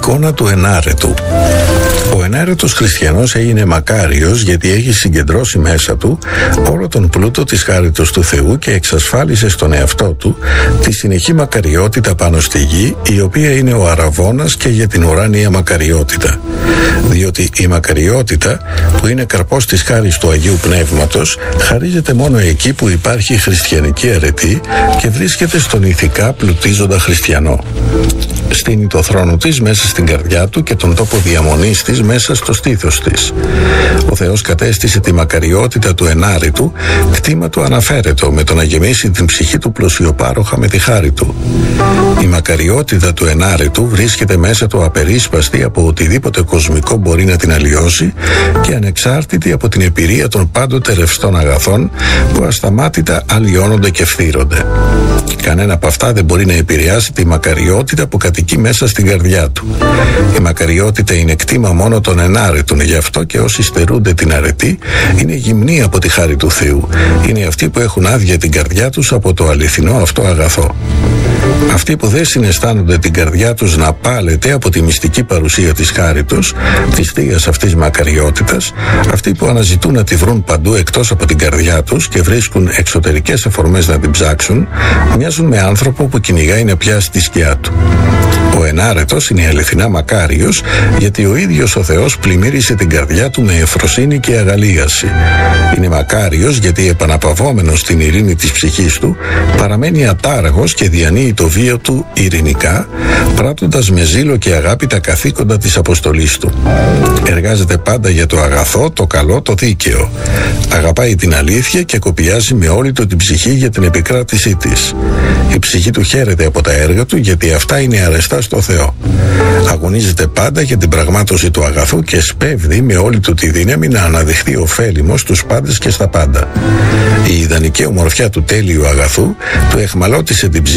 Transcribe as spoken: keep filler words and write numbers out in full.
εικόνα του ενάρετου. Ο ενάρετος χριστιανός έγινε μακάριος γιατί έχει συγκεντρώσει μέσα του όλο τον πλούτο της χάριτος του Θεού και εξασφάλισε στον εαυτό του τη συνεχή μακαριότητα πάνω στη γη, η οποία είναι ο αραβώνας και για την ουράνια μακαριότητα. Διότι η μακαριότητα, που είναι καρπός της χάρης του Αγίου Πνεύματος, χαρίζεται μόνο εκεί που υπάρχει χριστιανική αρετή και βρίσκεται στον ηθικά πλουτίζοντα χριστιανό. Στείνει το θρόνο της μέσα στην καρδιά του και τον τόπο διαμονής της μέσα στο στήθος της. Ο Θεός κατέστησε τη μακαριότητα του ενάρετου κτήμα του αναφέρετο, με το να γεμίσει την ψυχή του πλουσιοπάροχα με τη χάρη του. Η μακαριότητα του ενάρετου βρίσκεται μέσα του απερίσπαστη από οτιδήποτε κοσμικό μπορεί να την αλλοιώσει και ανεξάρτητη από την εμπειρία των πάντοτε ρευστών αγαθών που ασταμάτητα αλλοιώνονται και φθύρονται. Κανένα από αυτά δεν μπορεί να επηρεάσει τη μακαριότητα που κατοικεί μέσα στην καρδιά του. Η μακαριότητα είναι κτήμα μόνο των ενάρετων, γι' αυτό και όσοι στερούνται την αρετή είναι γυμνοί από τη χάρη του Θεού. Είναι αυτοί που έχουν άδεια την καρδιά τους από το αληθινό αυτό αγαθό. Αυτοί που δεν συναισθάνονται την καρδιά τους να πάλεται από τη μυστική παρουσία της χάριτος, της θείας αυτής μακαριότητας, αυτοί που αναζητούν να τη βρουν παντού εκτός από την καρδιά τους και βρίσκουν εξωτερικές αφορμές να την ψάξουν, μοιάζουν με άνθρωπο που κυνηγάει να πιάσει τη σκιά του. Ο ενάρετος είναι αληθινά μακάριος γιατί ο ίδιος ο Θεός πλημμύρισε την καρδιά του με ευφροσύνη και αγαλίαση. Είναι μακάριος γιατί επαναπαυόμενος στην ειρήνη της ψυχής του παραμένει ατάραγος και διανύει το βίο του ειρηνικά, πράττοντας με ζήλο και αγάπη τα καθήκοντα της αποστολής του. Εργάζεται πάντα για το αγαθό, το καλό, το δίκαιο. Αγαπάει την αλήθεια και κοπιάζει με όλη του την ψυχή για την επικράτησή της. Η ψυχή του χαίρεται από τα έργα του γιατί αυτά είναι αρεστά στο Θεό. Αγωνίζεται πάντα για την πραγμάτωση του αγαθού και σπέβδει με όλη του τη δύναμη να αναδειχθεί ωφέλιμος στους πάντες και στα πάντα. Η ιδανική ομορφιά του τέλειου αγαθού του εχμαλώτισε την ψυχή